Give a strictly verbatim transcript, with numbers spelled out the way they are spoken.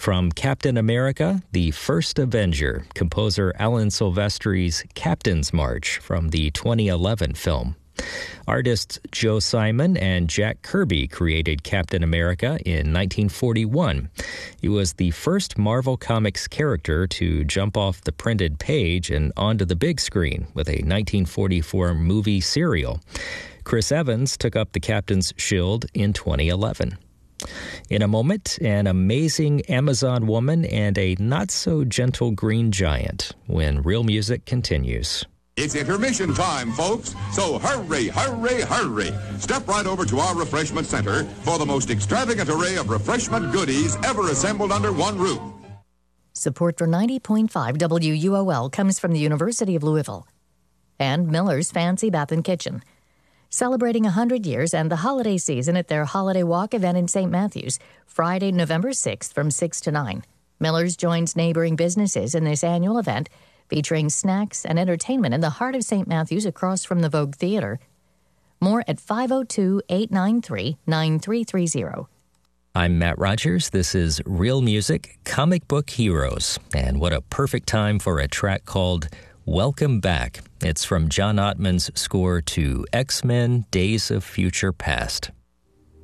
From Captain America, the First Avenger, composer Alan Silvestri's Captain's March from the twenty eleven film. Artists Joe Simon and Jack Kirby created Captain America in nineteen forty-one. He was the first Marvel Comics character to jump off the printed page and onto the big screen with a nineteen forty-four movie serial. Chris Evans took up the captain's shield in twenty eleven. In a moment, an amazing Amazon woman and a not-so-gentle green giant when Real Music continues. It's intermission time, folks, so hurry, hurry, hurry. Step right over to our refreshment center for the most extravagant array of refreshment goodies ever assembled under one roof. Support for ninety point five W U O L comes from the University of Louisville and Miller's Fancy Bath and Kitchen, celebrating one hundred years and the holiday season at their Holiday Walk event in Saint Matthews, Friday, November sixth from six to nine. Miller's joins neighboring businesses in this annual event, featuring snacks and entertainment in the heart of Saint Matthews across from the Vogue Theater. More at five oh two, eight nine three, nine three three zero. I'm Matt Rogers. This is Real Music, Comic Book Heroes. And what a perfect time for a track called Welcome Back. It's from John Ottman's score to X-Men Days of Future Past.